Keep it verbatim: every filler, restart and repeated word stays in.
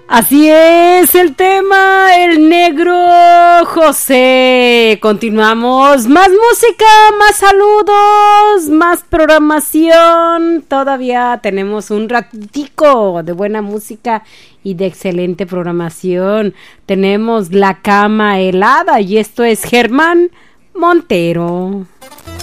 Así es el tema, el negro José. Continuamos, más música, más saludos, más programación. Todavía tenemos un ratico de buena música y de excelente programación. Tenemos La Cama Helada y esto es Germán Montero.